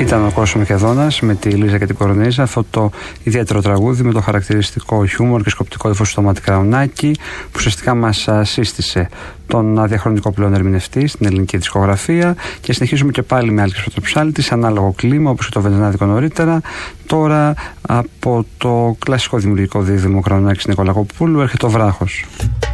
Ήταν ο Κώστας Μιχεδόνας με τη Λίζα και την Κορονίζα, αυτό το ιδιαίτερο τραγούδι με το χαρακτηριστικό χιούμορ και σκοπτικό ύφος του Σταμάτη Καραουνάκη, που ουσιαστικά μας σύστησε τον διαχρονικό πλέον ερμηνευτή στην ελληνική δισκογραφία. Και συνεχίζουμε και πάλι με Άλκης Πρωτοψάλτη σε ανάλογο κλίμα, όπως και το Βενζενάδικο νωρίτερα. Τώρα από το κλασικό δημιουργικό δίδυμο Καραουνάκης Νικολακοπούλου έρχεται ο Βράχος.